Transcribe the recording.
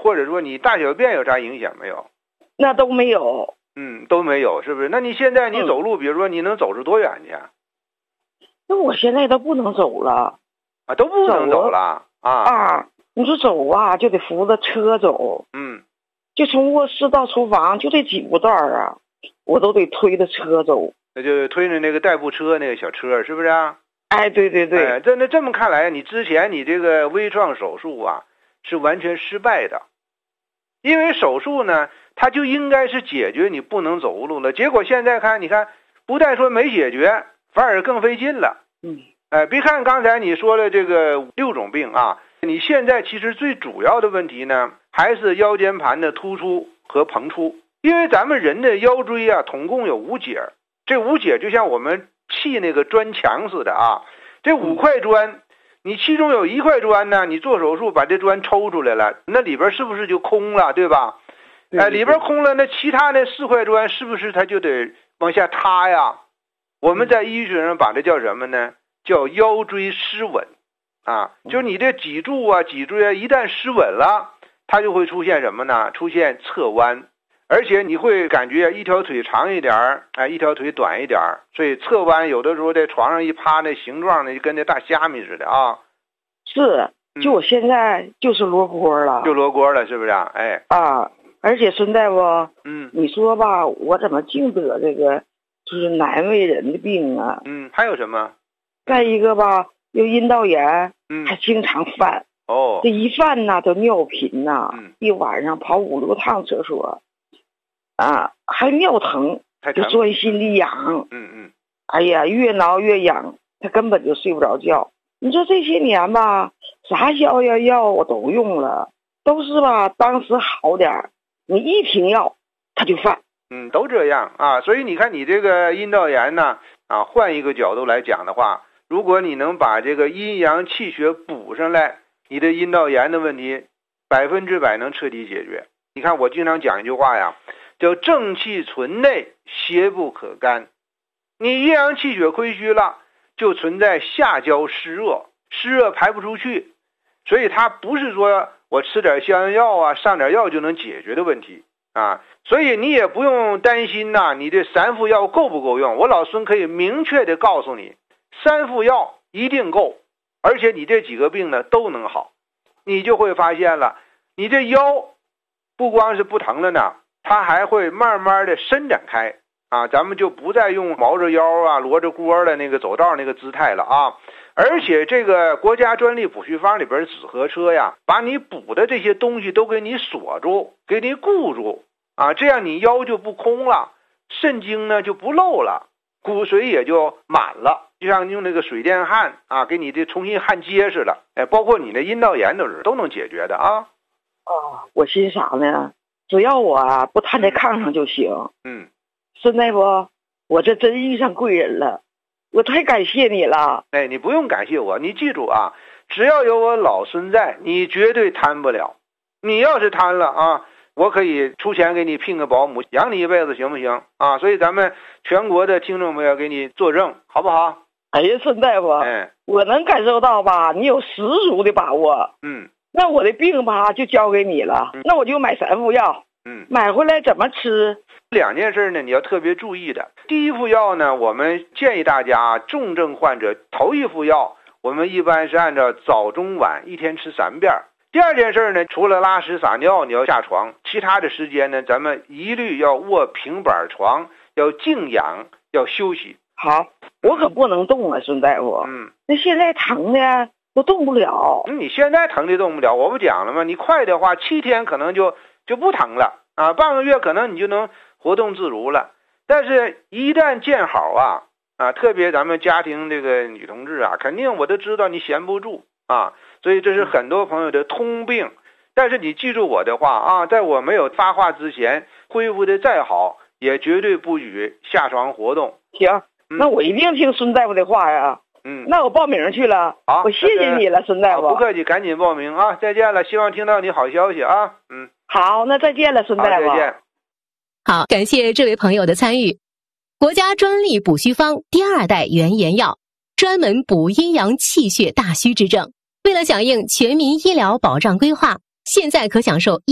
或者说你大小便有啥影响没有？ 那都没有。 都没有，是不是？那你现在你走路，比如说你能走出多远去？ 那我现在都不能走了。 都不能走了啊！ 你说走啊，就得扶着车走。就从卧室到厨房就这几步道啊，我都得推着车走。 那就推着那个代步车，那个小车，是不是啊？ 哎，对对对。 这么看来，你之前你这个微创手术啊，是完全失败的。因为手术呢，它就应该是解决你不能走路了。结果现在看，你看，不但说没解决，反而更费劲了。别看刚才你说的这个6种病啊，你现在其实最主要的问题呢，还是腰间盘的突出和膨出。因为咱们人的腰椎啊，总共有5节，这5节就像我们砌那个砖墙似的啊。这5块砖，你其中有1块砖呢，你做手术把这砖抽出来了，那里边是不是就空了，对吧？里边空了，那其他那4块砖是不是它就得往下塌呀？我们在医学上把这叫什么呢？叫腰椎失稳啊，就是你这脊柱啊、脊椎啊一旦失稳了，它就会出现什么呢？出现侧弯，而且你会感觉一条腿长一点一条腿短一点，所以侧弯有的时候在床上一趴，那形状呢就跟那大虾米似的啊。 是，就我现在就是罗锅了， 就罗锅了，是不是啊？ 而且孙大夫，你说吧，我怎么净得这个就是难为人的病啊？ 还有什么？ 再一个吧，又阴道炎，还经常犯。这一犯呢，就尿频呐，一晚上跑5、6趟厕所，还尿疼，就钻心里痒。哎呀，越挠越痒，他根本就睡不着觉。你说这些年吧，啥消炎药我都用了，都是吧，当时好点，你一停药，他就犯。 都这样啊。所以你看，你这个阴道炎呢，换一个角度来讲的话，如果你能把这个阴阳气血补上来，你的阴道炎的问题100%能彻底解决。你看我经常讲一句话呀，叫正气存内，邪不可干。你阴阳气血亏虚了，就存在下焦湿热，湿热排不出去，所以它不是说我吃点消炎药啊，上点药就能解决的问题啊。所以你也不用担心你这3副药够不够用。我老孙可以明确的告诉你，3副药一定够，而且你这几个病呢都能好。你就会发现了，你这腰不光是不疼了呢，它还会慢慢的伸展开咱们就不再用毛着腰罗着锅的那个走道那个姿态了而且这个国家专利补虚方里边的紫河车呀，把你补的这些东西都给你锁住，给你固住这样你腰就不空了，肾精呢就不漏了，骨髓也就满了，就像用那个水电焊给你这重新焊结实了。包括你的阴道炎都能解决的我心啥呢？只要我不瘫在炕上就行。孙大夫，我这真遇上贵人了，我太感谢你了。 你不用感谢我，你记住只要有我老孙在，你绝对瘫不了。你要是瘫了我可以出钱给你聘个保姆，养你一辈子，行不行所以咱们全国的听众朋友给你作证，好不好？ 哎呀，孙大夫，我能感受到吧，你有十足的把握。那我的病吧就交给你了，那我就买3副药。买回来怎么吃 ？2件事呢，你要特别注意的。第一副药呢，我们建议大家重症患者头1副药，我们一般是按照早中晚1天吃3遍。第2件事呢，除了拉屎撒尿你要下床，其他的时间呢，咱们一律要卧平板床，要静养，要休息。 好，我可不能动孙大夫。那现在疼的都动不了。 你现在疼的动不了，我不讲了吗？你快的话7天可能就不疼了半个月可能你就能活动自如了。但是一旦见好特别咱们家庭这个女同志肯定我都知道你闲不住所以这是很多朋友的通病。但是你记住我的话在我没有发化之前，恢复的再好，也绝对不许下床活动。 行，那我一定听孙大夫的话呀。那我报名去了。 好， 我谢谢你了，孙大夫。 不客气，赶紧报名再见了，希望听到你好消息好，那再见了，孙大夫。 再见。 好，感谢这位朋友的参与。国家专利补虚方第2代原研药，专门补阴阳气血大虚之症。为了响应全民医疗保障规划，现在可享受